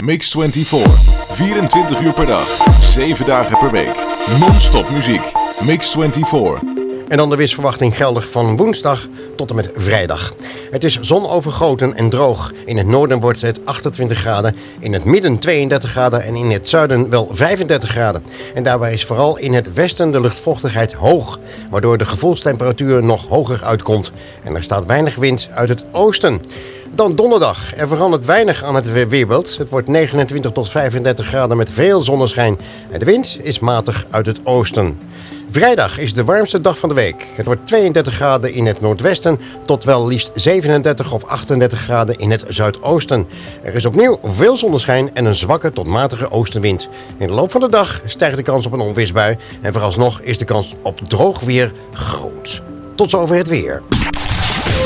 Mix 24. 24 uur per dag, 7 dagen per week. Non-stop muziek. Mix 24. En dan de weersverwachting geldig van woensdag tot en met vrijdag. Het is zonovergoten en droog. In het noorden wordt het 28 graden, in het midden 32 graden en in het zuiden wel 35 graden. En daarbij is vooral in het westen de luchtvochtigheid hoog, waardoor de gevoelstemperatuur nog hoger uitkomt. En er staat weinig wind uit het oosten. Dan donderdag. Er verandert weinig aan het weerbeeld. Het wordt 29 tot 35 graden met veel zonneschijn. En de wind is matig uit het oosten. Vrijdag is de warmste dag van de week. Het wordt 32 graden in het noordwesten tot wel liefst 37 of 38 graden in het zuidoosten. Er is opnieuw veel zonneschijn en een zwakke tot matige oostenwind. In de loop van de dag stijgt de kans op een onweersbui en vooralsnog is de kans op droog weer groot. Tot zover het weer.